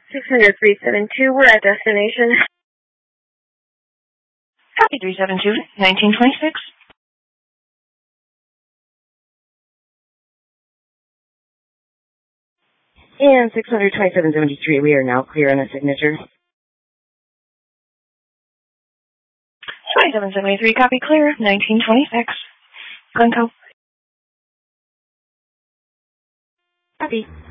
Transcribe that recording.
600-372, we're at destination. Copy 372, 1926. And 62773, we are now clear on a signature. 2773, copy clear, 1926. Glencoe. Copy.